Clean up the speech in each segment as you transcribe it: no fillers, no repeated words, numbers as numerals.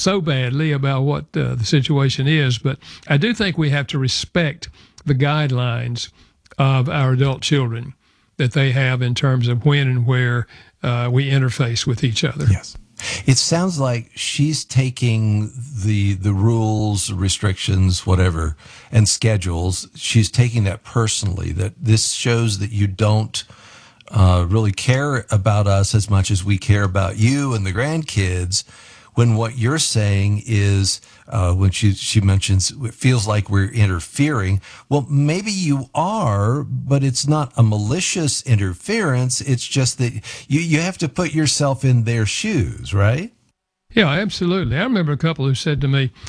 so badly about what the situation is, but I do think we have to respect the guidelines of our adult children that they have in terms of when and where we interface with each other. Yes. It sounds like she's taking the rules, restrictions, whatever, and schedules. She's taking that personally, that this shows that you don't really care about us as much as we care about you and the grandkids, when what you're saying is, when she mentions it feels like we're interfering. Well, maybe you are, but it's not a malicious interference. It's just that you have to put yourself in their shoes, right? Yeah, absolutely. I remember a couple who said to me,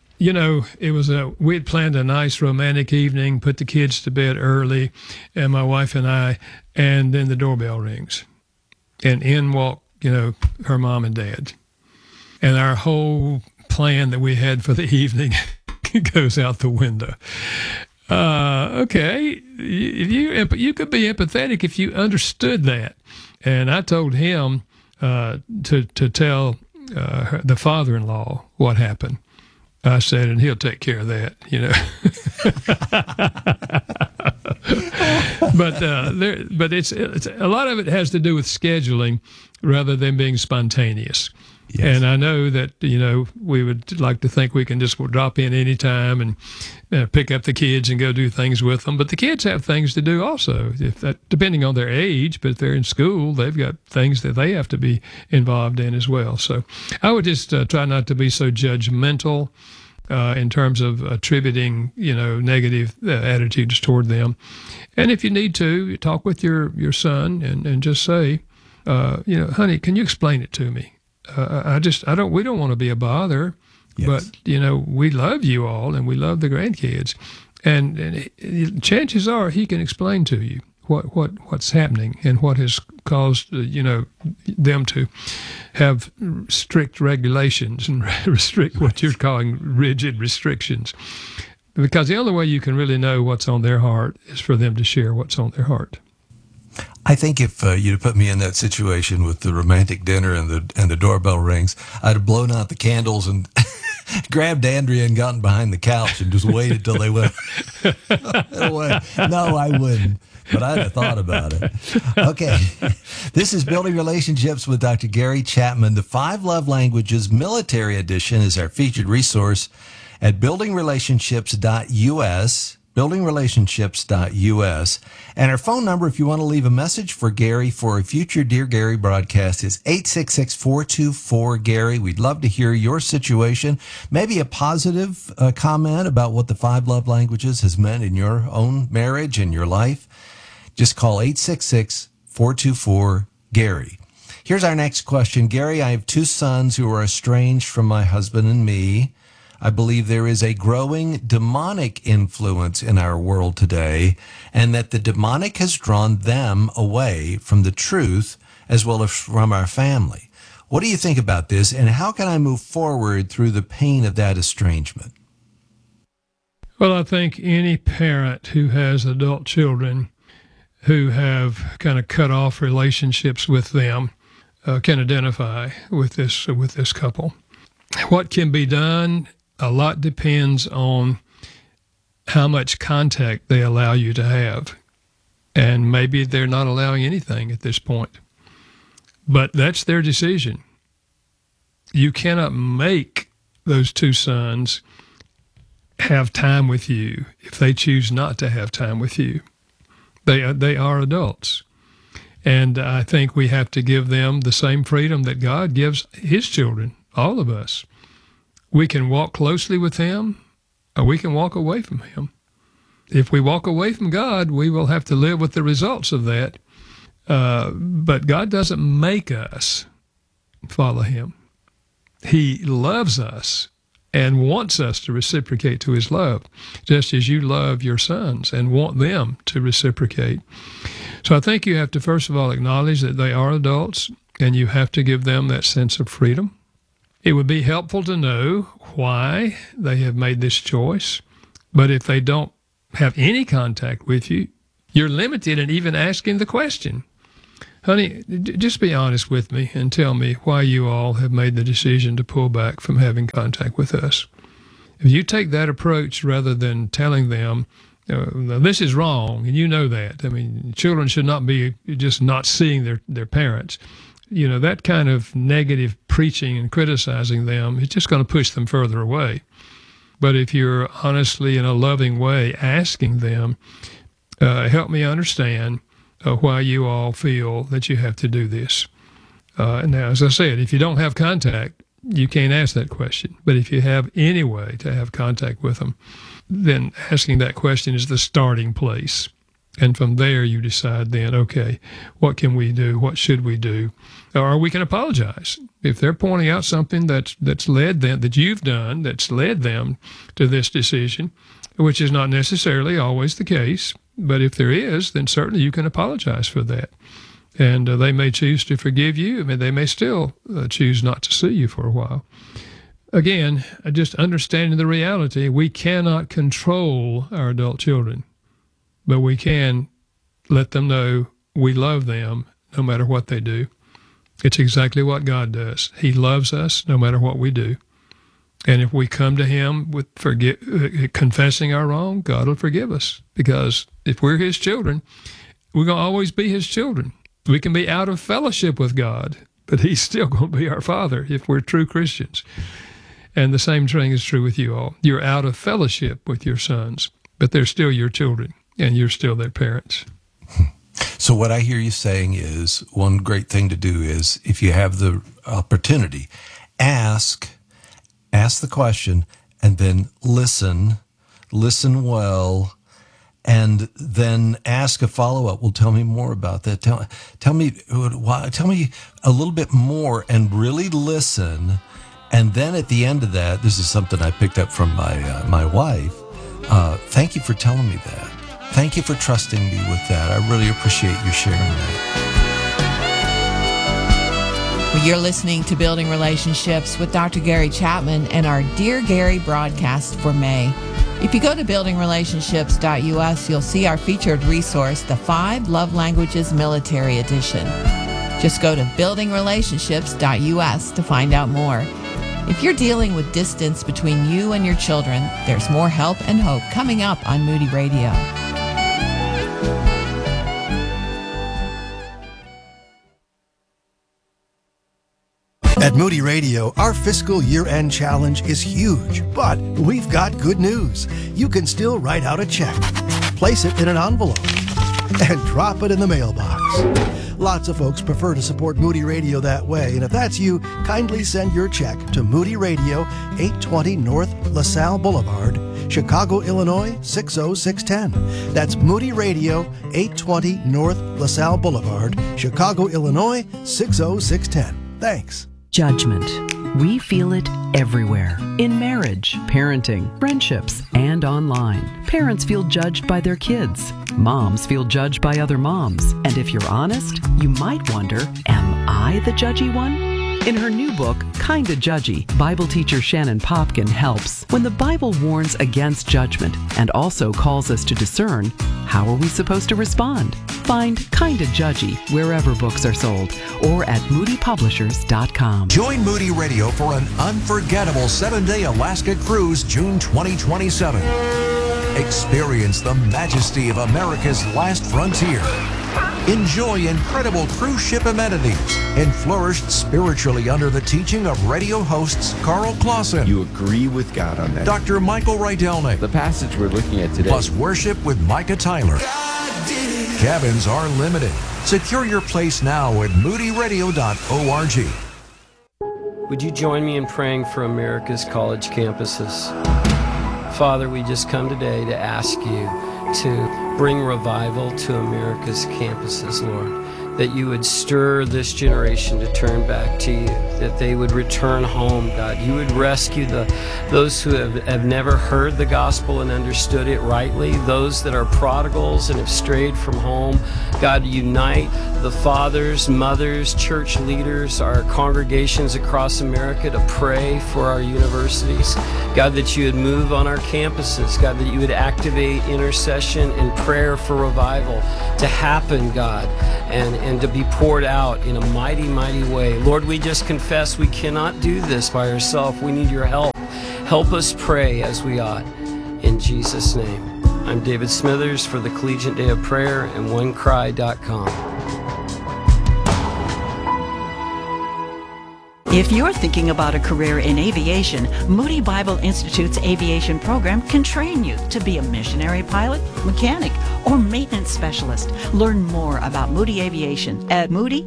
we had planned a nice romantic evening, put the kids to bed early, and my wife and I, and then the doorbell rings, and in walk, her mom and dad. And our whole plan that we had for the evening goes out the window. Okay, you could be empathetic if you understood that. And I told him to tell the father-in-law what happened. I said, and he'll take care of that, But it's a lot of it has to do with scheduling rather than being spontaneous. Yes. And I know that, we would like to think we can just drop in anytime and pick up the kids and go do things with them. But the kids have things to do also, depending on their age. But if they're in school, they've got things that they have to be involved in as well. So I would just try not to be so judgmental in terms of attributing, negative attitudes toward them. And if you need to, talk with your son and just say, honey, can you explain it to me? We don't want to be a bother, yes. But, we love you all and we love the grandkids. And chances are he can explain to you what's happening and what has caused, them to have strict regulations and restrict what you're calling rigid restrictions. Because the only way you can really know what's on their heart is for them to share what's on their heart. I think if you'd put me in that situation with the romantic dinner and the doorbell rings, I'd have blown out the candles and grabbed Andrea and gotten behind the couch and just waited till they went away. No, I wouldn't, but I'd have thought about it. Okay, this is Building Relationships with Dr. Gary Chapman. The 5 Love Languages Military Edition is our featured resource at buildingrelationships.us. buildingrelationships.us. And our phone number, if you want to leave a message for Gary for a future Dear Gary broadcast, is 866-424-GARY. We'd love to hear your situation, maybe a positive comment about what the 5 love languages has meant in your own marriage and your life. Just call 866-424-GARY. Here's our next question. Gary, I have 2 sons who are estranged from my husband and me. I believe there is a growing demonic influence in our world today, and that the demonic has drawn them away from the truth as well as from our family. What do you think about this, and how can I move forward through the pain of that estrangement? Well, I think any parent who has adult children who have kind of cut off relationships with them can identify with this couple. What can be done? A lot depends on how much contact they allow you to have. And maybe they're not allowing anything at this point. But that's their decision. You cannot make those 2 sons have time with you if they choose not to have time with you. They are adults. And I think we have to give them the same freedom that God gives his children, all of us. We can walk closely with him, or we can walk away from him. If we walk away from God, we will have to live with the results of that. But God doesn't make us follow him. He loves us and wants us to reciprocate to his love, just as you love your sons and want them to reciprocate. So I think you have to, first of all, acknowledge that they are adults, and you have to give them that sense of freedom. It would be helpful to know why they have made this choice. But if they don't have any contact with you, you're limited in even asking the question. honey, just be honest with me and tell me why you all have made the decision to pull back from having contact with us. If you take that approach rather than telling them, this is wrong, and you know that. I mean, children should not be just not seeing their parents. That kind of negative preaching and criticizing them is just going to push them further away. But if you're honestly, in a loving way, asking them, help me understand why you all feel that you have to do this. Now, as I said, if you don't have contact, you can't ask that question. But if you have any way to have contact with them, then asking that question is the starting place. And from there, you decide then, okay, what can we do? What should we do? Or we can apologize. If they're pointing out something that's led them, that you've done, that's led them to this decision, which is not necessarily always the case, but if there is, then certainly you can apologize for that. And they may choose to forgive you. I mean, they may still choose not to see you for a while. Again, just understanding the reality, we cannot control our adult children, but we can let them know we love them no matter what they do. It's exactly what God does. He loves us no matter what we do. And if we come to him with confessing our wrong, God will forgive us. Because if we're his children, we're going to always be his children. We can be out of fellowship with God, but he's still going to be our Father if we're true Christians. And the same thing is true with you all. You're out of fellowship with your sons, but they're still your children, and you're still their parents. So what I hear you saying is one great thing to do is, if you have the opportunity, ask the question, and then listen well, and then ask a follow-up. Well, tell me more about that. Tell me a little bit more, and really listen. And then at the end of that, this is something I picked up from my wife. Thank you for telling me that. Thank you for trusting me with that. I really appreciate you sharing that. Well, you're listening to Building Relationships with Dr. Gary Chapman and our Dear Gary broadcast for May. If you go to buildingrelationships.us, you'll see our featured resource, the 5 Love Languages Military Edition. Just go to buildingrelationships.us to find out more. If you're dealing with distance between you and your children, there's more help and hope coming up on Moody Radio. At Moody Radio, our fiscal year-end challenge is huge, but we've got good news. You can still write out a check, place it in an envelope, and drop it in the mailbox. Lots of folks prefer to support Moody Radio that way, and if that's you, kindly send your check to Moody Radio, 820 North LaSalle Boulevard, Chicago, Illinois, 60610. That's Moody Radio, 820 North LaSalle Boulevard, Chicago, Illinois, 60610. Thanks. Judgment. We feel it everywhere. In marriage, parenting, friendships, and online. Parents feel judged by their kids. Moms feel judged by other moms. And if you're honest, you might wonder, am I the judgy one? In her new book, Kinda Judgy, Bible teacher Shannon Popkin helps. When the Bible warns against judgment and also calls us to discern, how are we supposed to respond? Find Kinda Judgy wherever books are sold or at moodypublishers.com. Join Moody Radio for an unforgettable 7-day Alaska cruise, June 2027. Experience the majesty of America's last frontier. Enjoy incredible cruise ship amenities and flourish spiritually under the teaching of radio hosts Carl Clausen. You agree with God on that. Dr. Michael Rydelnik. The passage we're looking at today. Plus worship with Micah Tyler. Cabins are limited. Secure your place now at moodyradio.org. Would you join me in praying for America's college campuses? Father, we just come today to ask you to bring revival to America's campuses, Lord. That you would stir this generation to turn back to you, that they would return home, God. You would rescue those who have never heard the gospel and understood it rightly, those that are prodigals and have strayed from home. God, unite the fathers, mothers, church leaders, our congregations across America to pray for our universities. God, that you would move on our campuses. God, that you would activate intercession and prayer for revival to happen, God. and to be poured out in a mighty, mighty way. Lord, we just confess we cannot do this by ourselves. We need your help. Help us pray as we ought. In Jesus' name. I'm David Smithers for the Collegiate Day of Prayer and OneCry.com. If you're thinking about a career in aviation, Moody Bible Institute's aviation program can train you to be a missionary pilot, mechanic, or maintenance specialist. Learn more about Moody Aviation at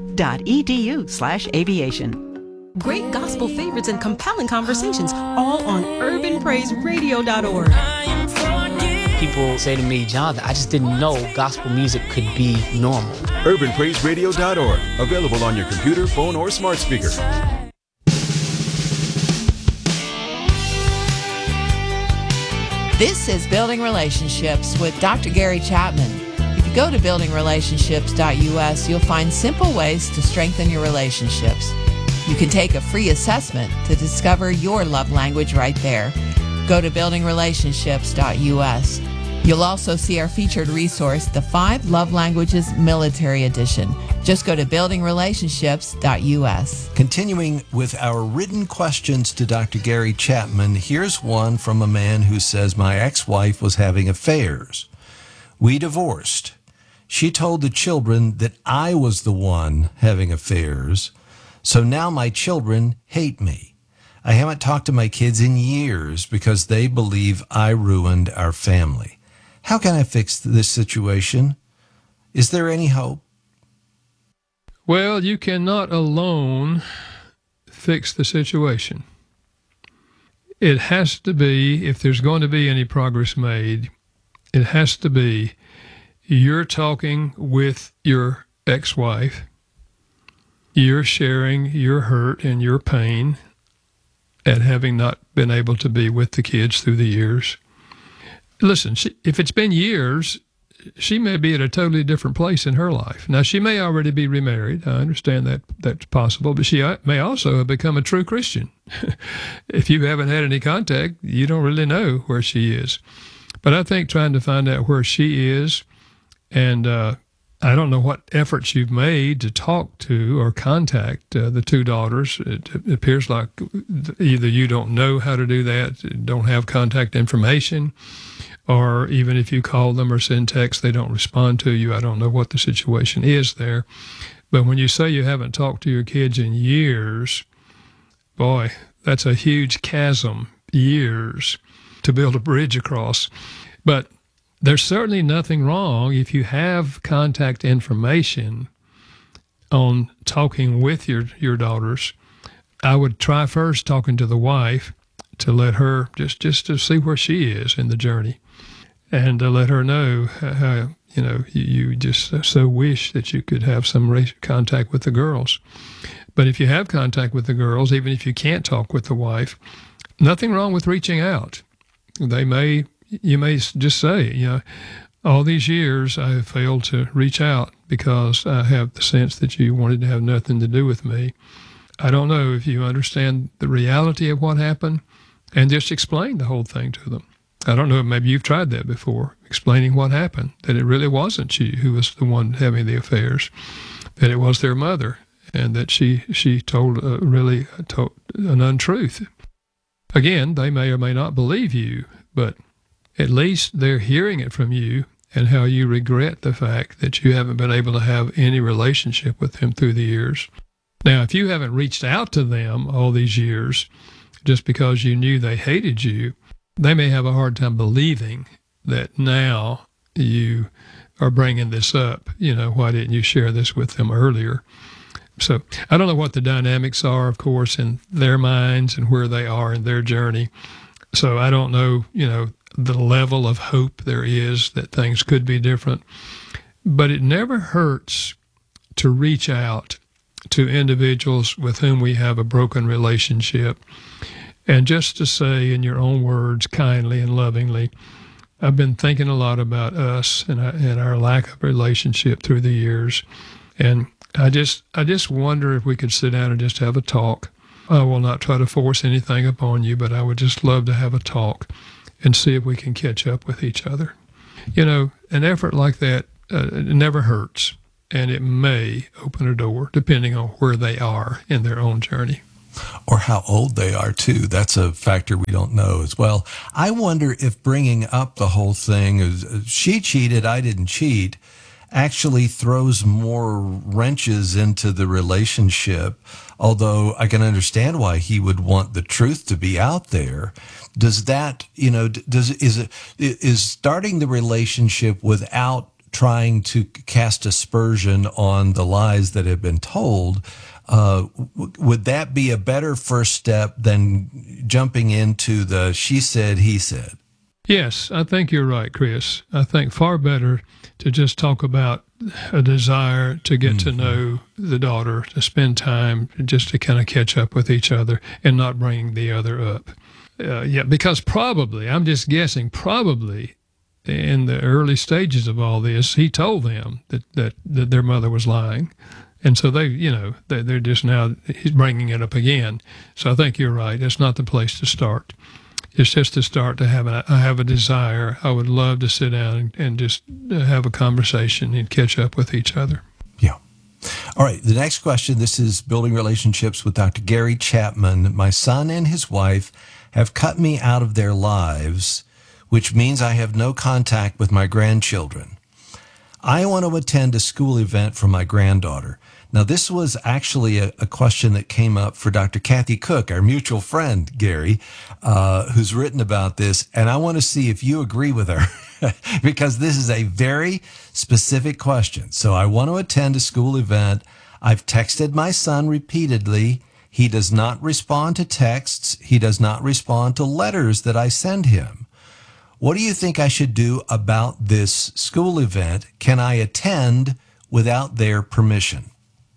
moody.edu/aviation. Great gospel favorites and compelling conversations, all on urbanpraiseradio.org. People say to me, Jonathan, I just didn't know gospel music could be normal. urbanpraiseradio.org, available on your computer, phone, or smart speaker. This is Building Relationships with Dr. Gary Chapman. If you go to buildingrelationships.us, you'll find simple ways to strengthen your relationships. You can take a free assessment to discover your love language right there. Go to buildingrelationships.us. You'll also see our featured resource, the 5 Love Languages Military Edition. Just go to buildingrelationships.us. Continuing with our written questions to Dr. Gary Chapman, here's one from a man who says, my ex-wife was having affairs. We divorced. She told the children that I was the one having affairs, so now my children hate me. I haven't talked to my kids in years because they believe I ruined our family. How can I fix this situation? Is there any hope? Well, you cannot alone fix the situation. It has to be, if there's going to be any progress made, it has to be you're talking with your ex-wife, you're sharing your hurt and your pain at having not been able to be with the kids through the years. Listen, if it's been years, she may be at a totally different place in her life. Now, she may already be remarried. I understand that that's possible, but she may also have become a true Christian. If you haven't had any contact, you don't really know where she is. But I think trying to find out where she is, and I don't know what efforts you've made to talk to or contact the 2 daughters. It appears like either you don't know how to do that, don't have contact information, or even if you call them or send text, they don't respond to you. I don't know what the situation is there. But when you say you haven't talked to your kids in years, boy, that's a huge chasm, years, to build a bridge across. But there's certainly nothing wrong if you have contact information on talking with your daughters. I would try first talking to the wife to let her, just to see where she is in the journey, and to let her know how, you just so wish that you could have some contact with the girls. But if you have contact with the girls, even if you can't talk with the wife, nothing wrong with reaching out. You may just say, all these years I have failed to reach out because I have the sense that you wanted to have nothing to do with me. I don't know if you understand the reality of what happened, and just explain the whole thing to them. I don't know, maybe you've tried that before, explaining what happened, that it really wasn't you who was the one having the affairs, that it was their mother, and that she told an untruth. Again, they may or may not believe you, but at least they're hearing it from you and how you regret the fact that you haven't been able to have any relationship with them through the years. Now, if you haven't reached out to them all these years just because you knew they hated you, they may have a hard time believing that now you are bringing this up. Why didn't you share this with them earlier? So I don't know what the dynamics are, of course, in their minds and where they are in their journey. So I don't know, the level of hope there is that things could be different. But it never hurts to reach out to individuals with whom we have a broken relationship, and just to say in your own words, kindly and lovingly, I've been thinking a lot about us and our lack of relationship through the years, and I just wonder if we could sit down and just have a talk. I will not try to force anything upon you, but I would just love to have a talk and see if we can catch up with each other. An effort like that it never hurts. and it may open a door, depending on where they are in their own journey. Or how old they are, too. That's a factor we don't know as well. I wonder if bringing up the whole thing, she cheated, I didn't cheat, actually throws more wrenches into the relationship, although I can understand why he would want the truth to be out there. Does that, is starting the relationship without trying to cast aspersion on the lies that have been told, would that be a better first step than jumping into the she said, he said? Yes, I think you're right, Chris. I think far better to just talk about a desire to get to know the daughter, to spend time, just to kind of catch up with each other and not bring the other up. Because probably, I'm just guessing, probably in the early stages of all this, he told them that their mother was lying. And so they're just now, he's bringing it up again. So I think you're right. It's not the place to start. It's just to start to I have a desire. I would love to sit down and just have a conversation and catch up with each other. Yeah. All right. The next question, this is Building Relationships with Dr. Gary Chapman. My son and his wife have cut me out of their lives, which means I have no contact with my grandchildren. I want to attend a school event for my granddaughter. Now, this was actually a question that came up for Dr. Kathy Cook, our mutual friend, Gary, who's written about this. And I want to see if you agree with her, because this is a very specific question. So I want to attend a school event. I've texted my son repeatedly. He does not respond to texts. He does not respond to letters that I send him. What do you think I should do about this school event? Can I attend without their permission?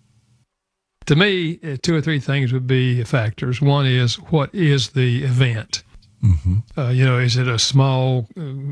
To me, 2 or 3 things would be factors. One is, what is the event? Is it a small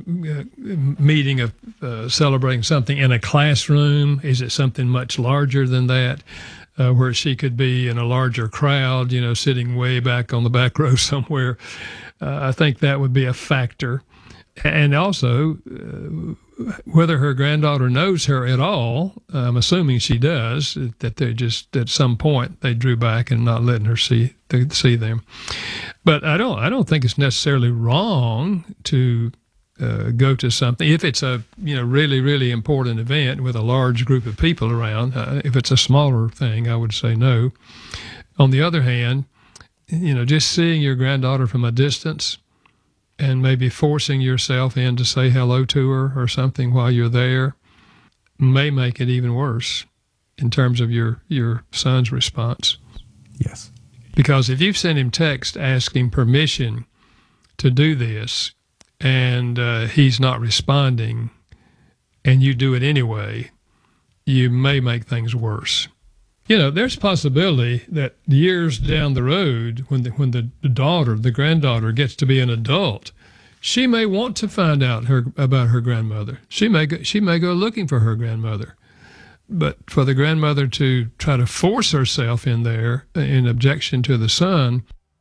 meeting of celebrating something in a classroom? Is it something much larger than that, where she could be in a larger crowd, sitting way back on the back row somewhere? I think that would be a factor. And also, whether her granddaughter knows her at all, I'm assuming she does, that they just, at some point, they drew back and not letting her see them. But I don't think it's necessarily wrong to go to something. If it's a really, really important event with a large group of people around, if it's a smaller thing, I would say no. On the other hand, just seeing your granddaughter from a distance and maybe forcing yourself in to say hello to her or something while you're there may make it even worse in terms of your son's response. Yes. Because if you've sent him text asking permission to do this and he's not responding and you do it anyway, you may make things worse. There's a possibility that years down the road, when the granddaughter gets to be an adult, she may want to find out about her grandmother. She may go looking for her grandmother. But for the grandmother to try to force herself in there in objection to the son,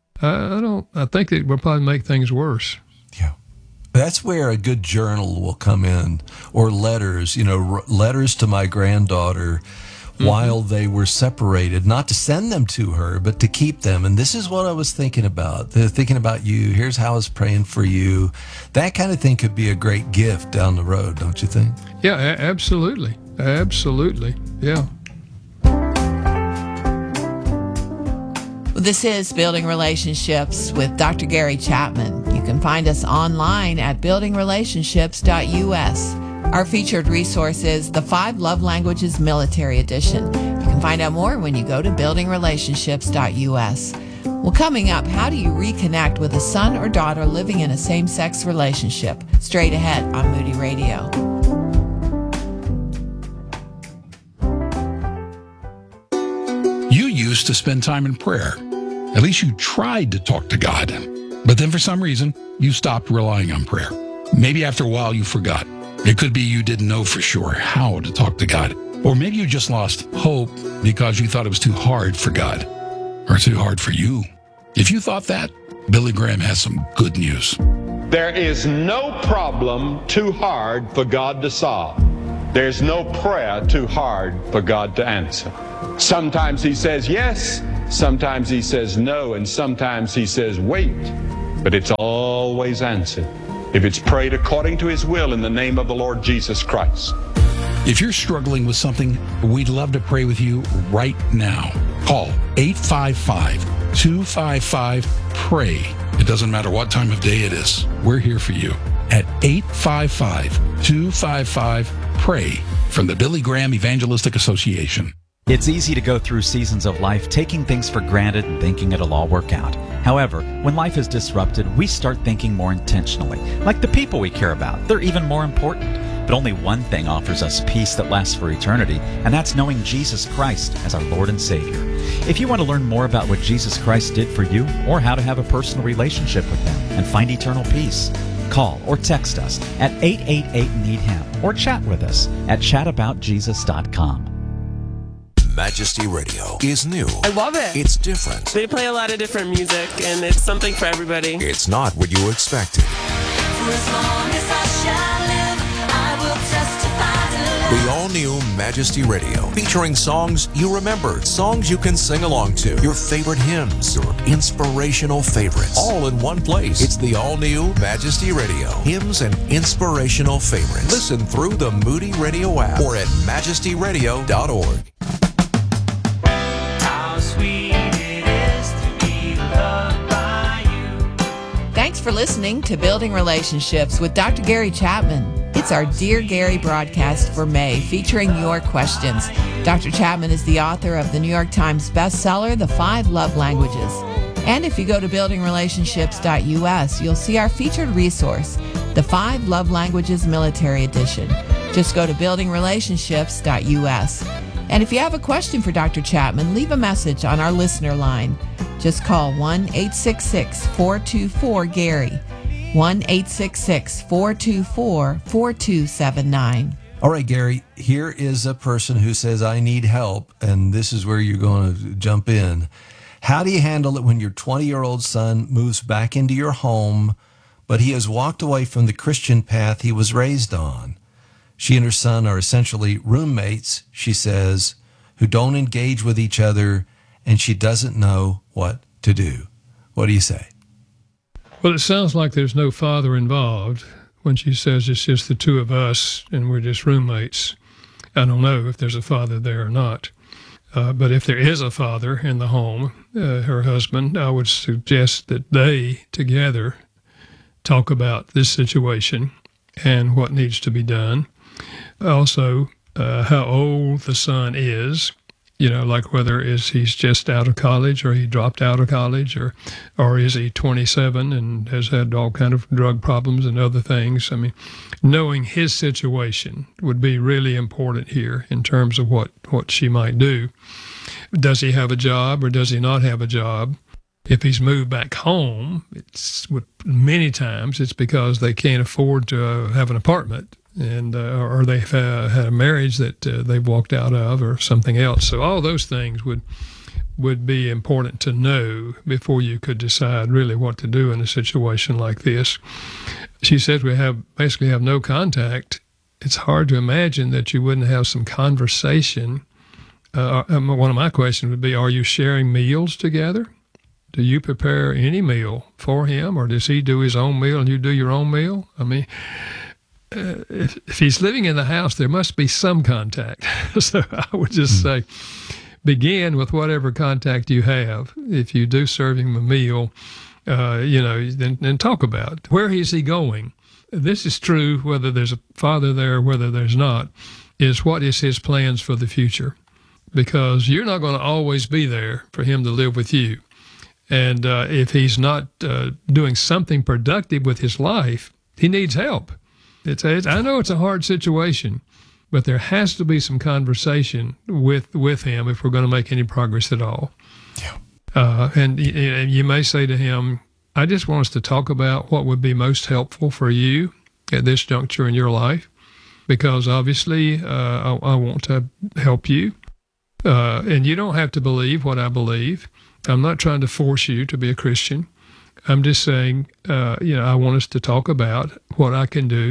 I think it will probably make things worse. Yeah. That's where a good journal will come in, or letters, letters to my granddaughter while they were separated, not to send them to her, but to keep them. And this is what I was thinking about. They're thinking about you. Here's how I was praying for you. That kind of thing could be a great gift down the road, don't you think? Yeah, absolutely. Absolutely. Yeah. This is Building Relationships with Dr. Gary Chapman. You can find us online at buildingrelationships.us. Our featured resource is the 5 Love Languages Military Edition. You can find out more when you go to buildingrelationships.us. Well, coming up, how do you reconnect with a son or daughter living in a same-sex relationship? Straight ahead on Moody Radio. You used to spend time in prayer. At least you tried to talk to God. But then for some reason, you stopped relying on prayer. Maybe after a while you forgot. It could be you didn't know for sure how to talk to God. Or maybe you just lost hope because you thought it was too hard for God. Or too hard for you. If you thought that, Billy Graham has some good news. There is no problem too hard for God to solve. There's no prayer too hard for God to answer. Sometimes he says yes, sometimes he says no, and sometimes he says wait. But it's always answered if it's prayed according to his will in the name of the Lord Jesus Christ. If you're struggling with something, we'd love to pray with you right now. Call 855-255-PRAY. It doesn't matter what time of day it is. We're here for you at 855-255-PRAY from the Billy Graham Evangelistic Association. It's easy to go through seasons of life taking things for granted and thinking it'll all work out. However, when life is disrupted, we start thinking more intentionally. Like the people we care about, they're even more important. But only one thing offers us peace that lasts for eternity, and that's knowing Jesus Christ as our Lord and Savior. If you want to learn more about what Jesus Christ did for you or how to have a personal relationship with Him and find eternal peace, call or text us at 888-NEED-HIM or chat with us at chataboutjesus.com. Majesty Radio is new. I love it. It's different. They play a lot of different music, and it's something for everybody. It's not what you expected. For as long as I shall live, I will testify to love. The all-new Majesty Radio, featuring songs you remember, songs you can sing along to, your favorite hymns, your inspirational favorites, all in one place. It's the all-new Majesty Radio, hymns and inspirational favorites. Listen through the Moody Radio app or at majestyradio.org. Thanks for listening to Building Relationships with Dr. Gary Chapman. It's our Dear Gary broadcast for May, featuring your questions. Dr. Chapman is the author of the New York Times bestseller, The 5 Love Languages. And if you go to buildingrelationships.us, you'll see our featured resource, The 5 Love Languages Military Edition. Just go to buildingrelationships.us. And if you have a question for Dr. Chapman, leave a message on our listener line. Just call 1-866-424-GARY, 1-866-424-4279. All right, Gary, here is a person who says, I need help, and this is where you're going to jump in. How do you handle it when your 20-year-old son moves back into your home, but he has walked away from the Christian path he was raised on? She and her son are essentially roommates, she says, who don't engage with each other, and she doesn't know what to do. What do you say? Well, it sounds like there's no father involved when she says it's just the two of us and we're just roommates. I don't know if there's a father there or not. But if there is a father in the home, her husband, I would suggest that they together talk about this situation and what needs to be done. Also, how old the son is, like whether he's just out of college or he dropped out of college, or is he 27 and has had all kind of drug problems and other things. I mean, knowing his situation would be really important here in terms of what she might do. Does he have a job or does he not have a job? If he's moved back home, many times it's because they can't afford to have an apartment. Or they've had a marriage that they've walked out of or something else. So all those things would be important to know before you could decide really what to do in a situation like this. She says we basically have no contact. It's hard to imagine that you wouldn't have some conversation. One of my questions would be, are you sharing meals together? Do you prepare any meal for him, or does he do his own meal and you do your own meal? I mean, if he's living in the house, there must be some contact. So I would just say, begin with whatever contact you have. If you do serve him a meal, then talk about where is he going. This is true whether there's a father there or whether there's not, is what is his plans for the future. Because you're not going to always be there for him to live with you. And if he's not doing something productive with his life, he needs help. I know it's a hard situation, but there has to be some conversation with him if we're going to make any progress at all. Yeah. And you may say to him, I just want us to talk about what would be most helpful for you at this juncture in your life, because obviously I want to help you. And you don't have to believe what I believe. I'm not trying to force you to be a Christian. I'm just saying, I want us to talk about what I can do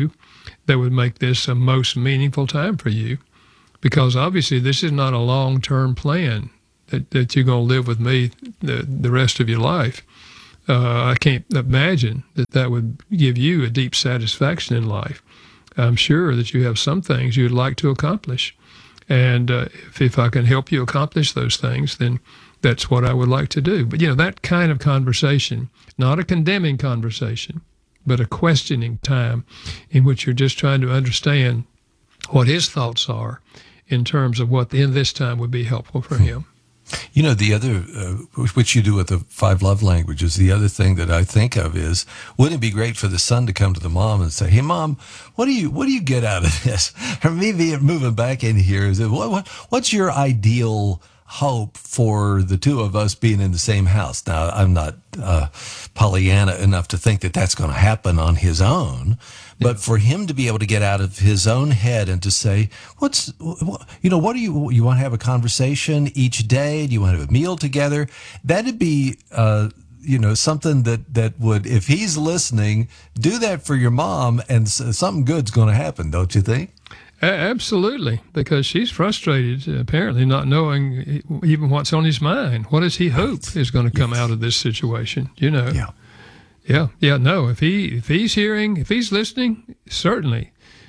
that would make this a most meaningful time for you. Because obviously this is not a long-term plan that you're going to live with me the rest of your life. I can't imagine that would give you a deep satisfaction in life. I'm sure that you have some things you'd like to accomplish. And if I can help you accomplish those things, then that's what I would like to do. But, that kind of conversation, not a condemning conversation, but a questioning time in which you're just trying to understand what his thoughts are in terms of what in this time would be helpful for him. The other, which you do with the 5 love languages, the other thing that I think of is, wouldn't it be great for the son to come to the mom and say, "Hey, Mom, what do you get out of this?" Or maybe moving back in here, is it, what's your ideal hope for the two of us being in the same house? Now, I'm not Pollyanna enough to think that that's going to happen on his own. But for him to be able to get out of his own head and to say, what do you want to have a conversation each day? Do you want to have a meal together? That'd be, something that would, if he's listening, do that for your mom, and something good's going to happen, don't you think? Absolutely, because she's frustrated, apparently not knowing even what's on his mind. What does he hope is going to come out of this situation? Yeah. No. If he's listening, certainly.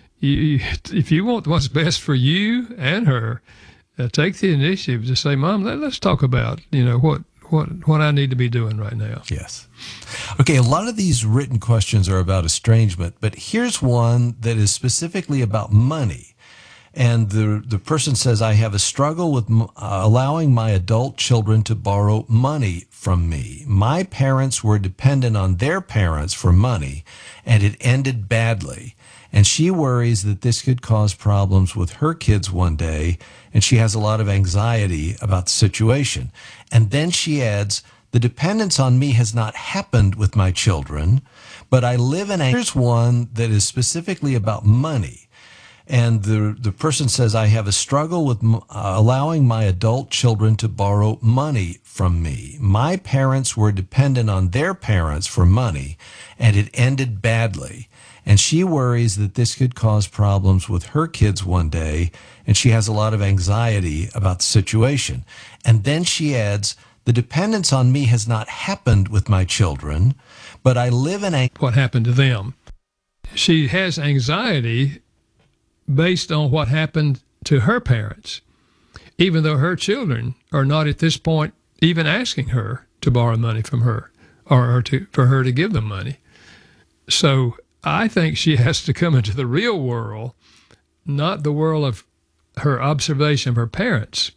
If you want what's best for you and her, take the initiative to say, "Mom, let's talk about what I need to be doing right now." Yes. Okay. A lot of these written questions are about estrangement, but here's one that is specifically about money. And the person says, "I have a struggle with allowing my adult children to borrow money from me. My parents were dependent on their parents for money, and it ended badly. And she worries that this could cause problems with her kids one day, and she has a lot of anxiety about the situation." And then she adds, "The dependence on me has not happened with my children, but I live in a..." Here's one that is specifically about money. And the person says, "I have a struggle with allowing my adult children to borrow money from me. My parents were dependent on their parents for money, and it ended badly. And she worries that this could cause problems with her kids one day, and she has a lot of anxiety about the situation." And then she adds, "The dependence on me has not happened with my children, but I live in a..." What happened to them? She has anxiety based on what happened to her parents, even though her children are not at this point even asking her to borrow money from her or for her to give them money. So I think she has to come into the real world, not the world of her observation of her parents.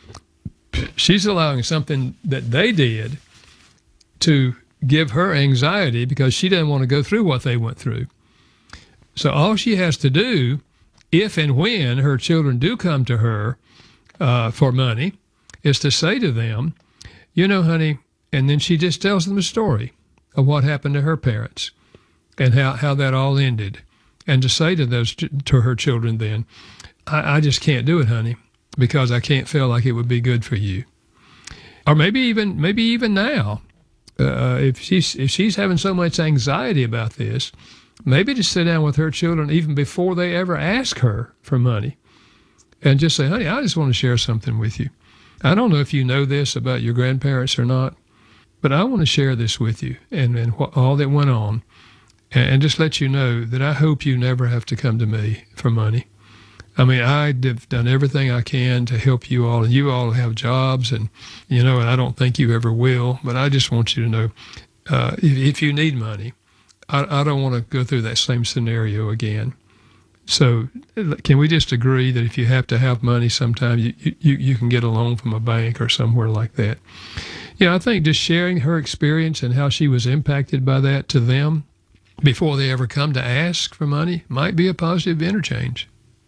She's allowing something that they did to give her anxiety because she doesn't want to go through what they went through. So all she has to do, if and when her children do come to her for money, is to say to them, "Honey," and then she just tells them the story of what happened to her parents and how that all ended, and to say to her children then, I just can't do it, honey, because I can't feel like it would be good for you." Or maybe even now, if she's having so much anxiety about this, maybe to sit down with her children even before they ever ask her for money and just say, "Honey, I just want to share something with you. I don't know if you know this about your grandparents or not, but I want to share this with you and all that went on, and just let you know that I hope you never have to come to me for money. I mean, I've done everything I can to help you all, and you all have jobs, and and I don't think you ever will, but I just want you to know, if you need money, I don't want to go through that same scenario again. So can we just agree that if you have to have money sometime, you can get a loan from a bank or somewhere like that?" I think just sharing her experience and how she was impacted by that to them before they ever come to ask for money might be a positive interchange.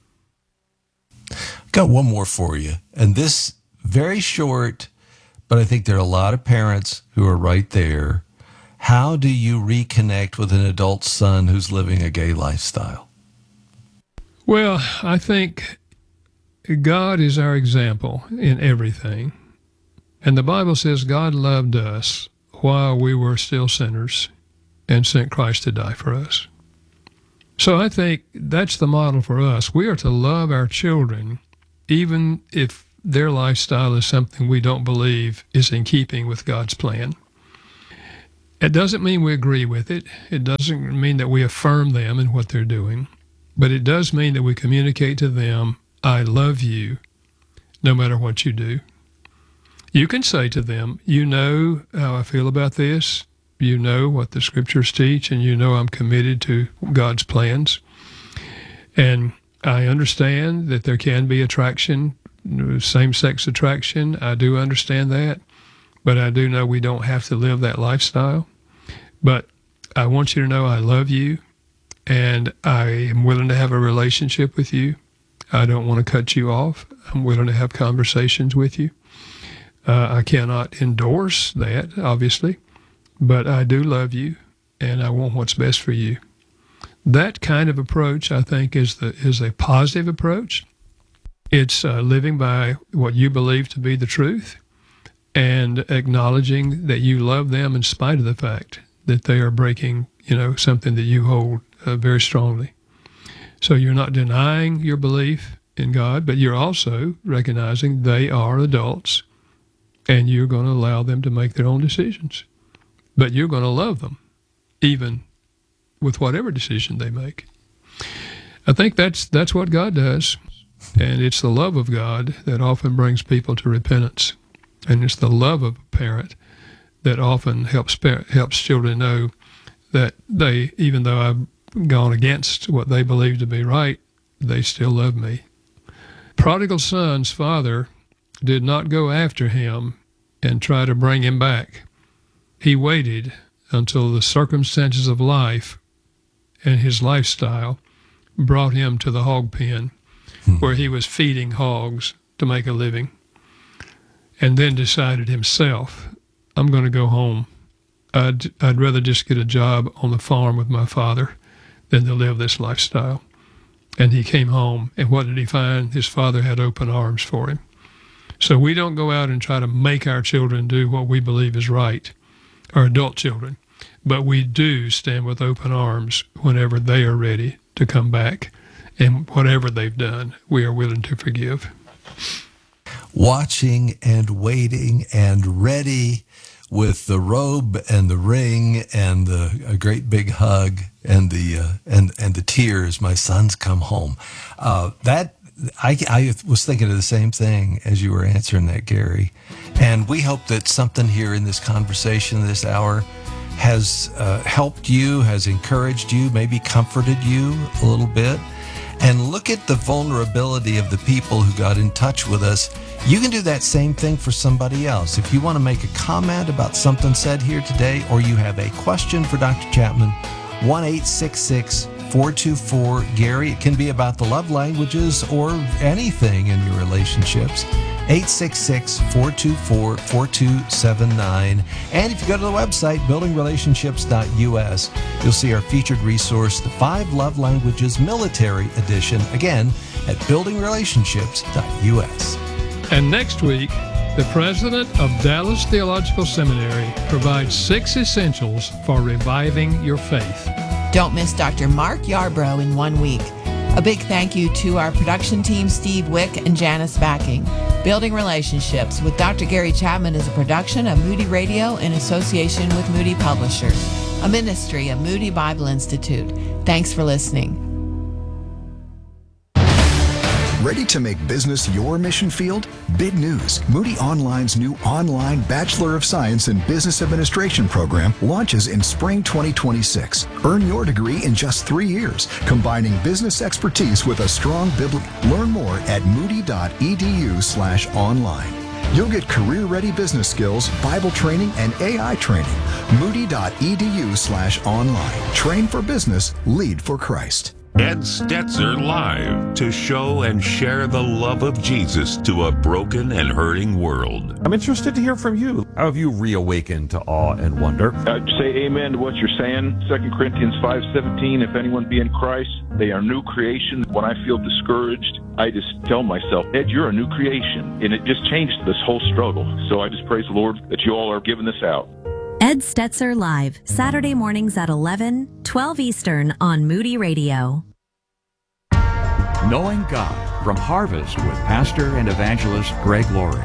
Got one more for you. And this, very short, but I think there are a lot of parents who are right there. How do you reconnect with an adult son who's living a gay lifestyle? Well, I think God is our example in everything. And the Bible says God loved us while we were still sinners and sent Christ to die for us. So I think that's the model for us. We are to love our children, even if their lifestyle is something we don't believe is in keeping with God's plan. It doesn't mean we agree with it. It doesn't mean that we affirm them in what they're doing. But it does mean that we communicate to them, I love you, no matter what you do. You can say to them, you know how I feel about this. You know what the scriptures teach, and you know I'm committed to God's plans. And I understand that there can be attraction, same-sex attraction. I do understand that. But I do know we don't have to live that lifestyle. But I want you to know I love you, and I am willing to have a relationship with you. I don't want to cut you off. I'm willing to have conversations with you. I cannot endorse that, obviously, but I do love you, and I want what's best for you. That kind of approach, I think, is a positive approach. It's living by what you believe to be the truth and acknowledging that you love them in spite of the fact that they are breaking, something that you hold very strongly. So you're not denying your belief in God, but you're also recognizing they are adults, and you're going to allow them to make their own decisions. But you're going to love them, even with whatever decision they make. I think that's what God does, and it's the love of God that often brings people to repentance, and it's the love of a parent that often helps children know that they, even though I've gone against what they believe to be right, they still love me. Prodigal son's father did not go after him and try to bring him back. He waited until the circumstances of life and his lifestyle brought him to the hog pen where he was feeding hogs to make a living, and then decided himself, I'm going to go home. I'd rather just get a job on the farm with my father than to live this lifestyle. And he came home, and what did he find? His father had open arms for him. So we don't go out and try to make our children do what we believe is right, our adult children, but we do stand with open arms whenever they are ready to come back, and whatever they've done, we are willing to forgive. Watching and waiting and ready with the robe and the ring and a great big hug and the tears. My son's come home. I was thinking of the same thing as you were answering that, Gary. And we hope that something here in this conversation this hour has helped you, has encouraged you, maybe comforted you a little bit. And look at the vulnerability of the people who got in touch with us. You can do that same thing for somebody else. If you want to make a comment about something said here today, or you have a question for Dr. Chapman, 1-866-424-GARY. It can be about the love languages or anything in your relationships. 866-424-4279. And if you go to the website, buildingrelationships.us, you'll see our featured resource, the 5 Love Languages Military Edition, again, at buildingrelationships.us. And next week, the president of Dallas Theological Seminary provides 6 essentials for reviving your faith. Don't miss Dr. Mark Yarbrough in 1 week. A big thank you to our production team, Steve Wick and Janice Backing. Building Relationships with Dr. Gary Chapman is a production of Moody Radio in association with Moody Publishers, a ministry of Moody Bible Institute. Thanks for listening. Ready to make business your mission field? Big news. Moody Online's new online Bachelor of Science in Business Administration program launches in spring 2026. Earn your degree in just 3 years, combining business expertise with a strong biblical. Learn more at moody.edu/online. You'll get career-ready business skills, Bible training, and AI training. Moody.edu/online. Train for business, lead for Christ. Ed Stetzer Live, to show and share the love of Jesus to a broken and hurting world. I'm interested to hear from you. How have you reawakened to awe and wonder? I'd say amen to what you're saying. 2 Corinthians 5:17, if anyone be in Christ, they are new creation. When I feel discouraged, I just tell myself, Ed, you're a new creation. And it just changed this whole struggle. So I just praise the Lord that you all are giving this out. Ed Stetzer Live, Saturday mornings at 11, 12 12 Eastern on Moody Radio. Knowing God from Harvest with Pastor and Evangelist Greg Laurie.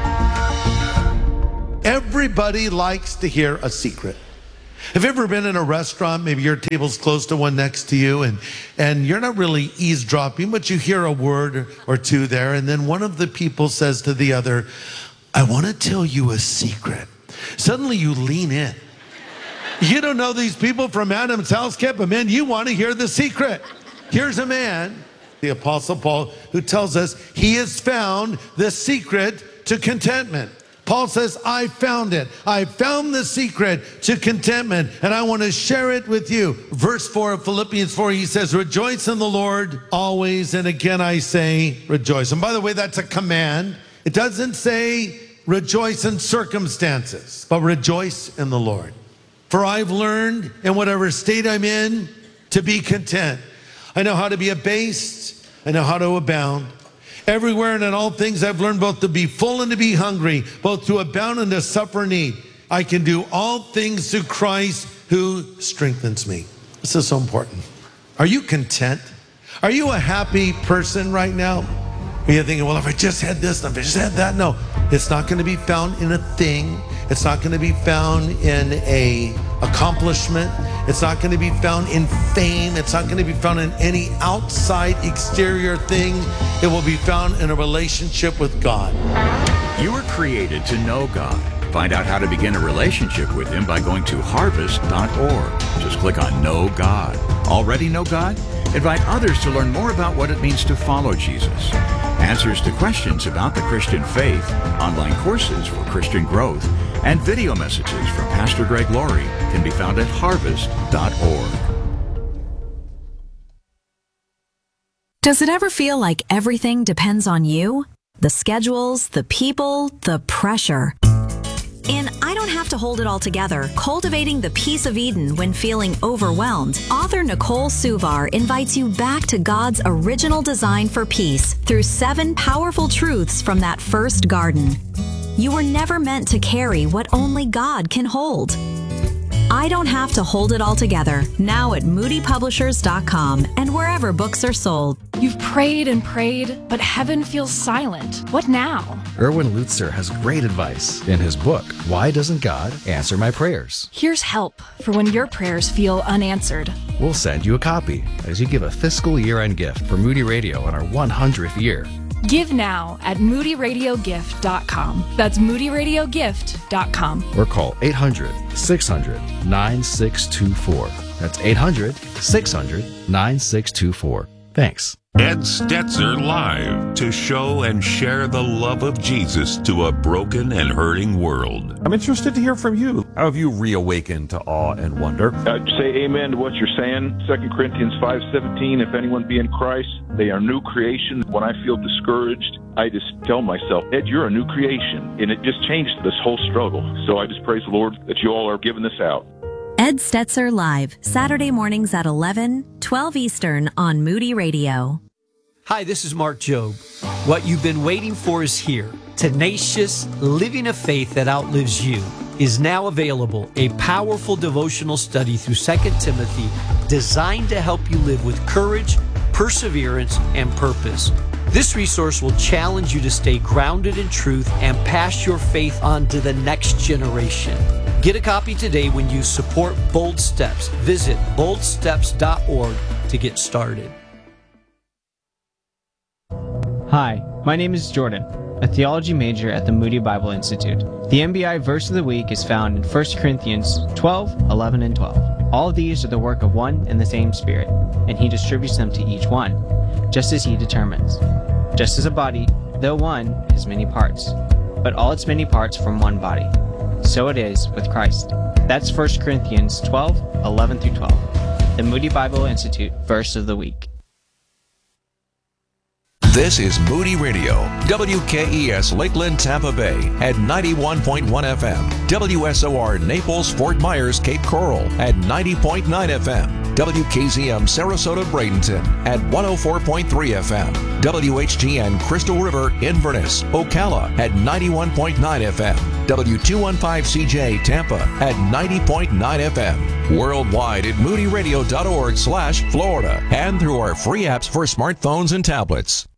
Everybody likes to hear a secret. Have you ever been in a restaurant, maybe your table's close to one next to you, and you're not really eavesdropping, but you hear a word or two there, and then one of the people says to the other, I want to tell you a secret. Suddenly you lean in. You don't know these people from Adam's house, but man, you want to hear the secret. Here's a man, the Apostle Paul, who tells us he has found the secret to contentment. Paul says, I found it. I found the secret to contentment, and I want to share it with you. Verse 4 of Philippians 4, he says, rejoice in the Lord always, and again I say rejoice. And by the way, that's a command. It doesn't say rejoice in circumstances, but rejoice in the Lord. For I've learned in whatever state I'm in to be content. I know how to be abased. I know how to abound. Everywhere and in all things I've learned both to be full and to be hungry, both to abound and to suffer need. I can do all things through Christ who strengthens me. This is so important. Are you content? Are you a happy person right now? Are you thinking, well, if I just had this, if I just had that? No, it's not going to be found in a thing. It's not going to be found in a accomplishment. It's not going to be found in fame. It's not going to be found in any outside exterior thing. It will be found in a relationship with God. You were created to know God. Find out how to begin a relationship with Him by going to harvest.org. Just click on Know God. Already know God? Invite others to learn more about what it means to follow Jesus. Answers to questions about the Christian faith, online courses for Christian growth, and video messages from Pastor Greg Laurie can be found at harvest.org. Does it ever feel like everything depends on you? The schedules, the people, the pressure. In I Don't Have to Hold It All Together, Cultivating the Peace of Eden When Feeling Overwhelmed, author Nicole Suvar invites you back to God's original design for peace through 7 powerful truths from that first garden. You were never meant to carry what only God can hold. I Don't Have to Hold It All Together, now at moodypublishers.com and wherever books are sold. You've prayed and prayed, but heaven feels silent. What now? Erwin Lutzer has great advice in his book, Why Doesn't God Answer My Prayers? Here's help for when your prayers feel unanswered. We'll send you a copy as you give a fiscal year-end gift for Moody Radio on our 100th year. Give now at moodyradiogift.com. That's moodyradiogift.com. Or call 800-600-9624. That's 800-600-9624. Thanks. Ed Stetzer Live, to show and share the love of Jesus to a broken and hurting world. I'm interested to hear from you. How have you reawakened to awe and wonder? I'd say amen to what you're saying. 2 Corinthians 5:17, if anyone be in Christ, they are new creation. When I feel discouraged, I just tell myself, Ed, you're a new creation. And it just changed this whole struggle. So I just praise the Lord that you all are giving this out. Ed Stetzer Live, Saturday mornings at 11, 12 Eastern on Moody Radio. Hi, this is Mark Jobe. What you've been waiting for is here. Tenacious, Living a Faith That Outlives You is now available. A powerful devotional study through 2 Timothy designed to help you live with courage, perseverance, and purpose. This resource will challenge you to stay grounded in truth and pass your faith on to the next generation. Get a copy today when you support Bold Steps. Visit boldsteps.org to get started. Hi, my name is Jordan, a theology major at the Moody Bible Institute. The MBI verse of the week is found in 1 Corinthians 12, 11, and 12. All of these are the work of one and the same Spirit, and He distributes them to each one, just as He determines. Just as a body, though one, has many parts, but all its many parts form one body. So it is with Christ. That's 1 Corinthians 12, 11 through 12. The Moody Bible Institute verse of the week. This is Moody Radio, WKES Lakeland, Tampa Bay at 91.1 FM, WSOR Naples, Fort Myers, Cape Coral at 90.9 FM, WKZM Sarasota Bradenton at 104.3 FM. WHGN Crystal River Inverness, Ocala at 91.9 FM. W215CJ Tampa at 90.9 FM. Worldwide at moodyradio.org/Florida and through our free apps for smartphones and tablets.